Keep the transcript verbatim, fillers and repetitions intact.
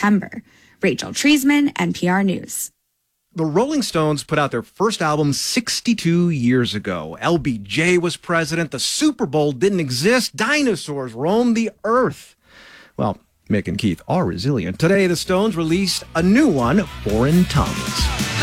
September. Rachel Treisman, N P R News. The Rolling Stones put out their first album sixty-two years ago. L B J was president. The Super Bowl didn't exist. Dinosaurs roamed the earth. Well, Mick and Keith are resilient. Today, the Stones released a new one, Foreign Tongues.